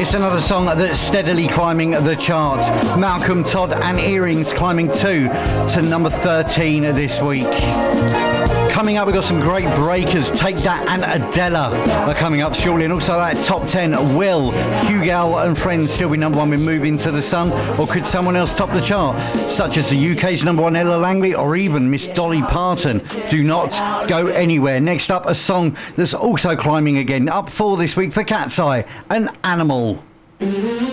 It's another song that's steadily climbing the charts. Malcolm Todd and Earrings climbing 2 to number 13 this week. Coming up, we've got some great breakers. Take That and Adela are coming up shortly. And also that top 10, will Hugal and Friends still be number 1 with Move Into the Sun? Or could someone else top the chart, such as the UK's number 1 Ella Langley or even Miss Dolly Parton? Do not go anywhere. Next up, a song that's also climbing again. Up 4 this week for Cat's Eye, An Animal.